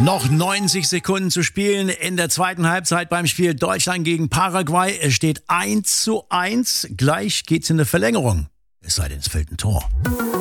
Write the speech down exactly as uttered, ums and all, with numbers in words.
Noch neunzig Sekunden zu spielen in der zweiten Halbzeit beim Spiel Deutschland gegen Paraguay. Es steht eins zu eins. Gleich geht's in eine Verlängerung. Es sei denn, es fällt ein Tor.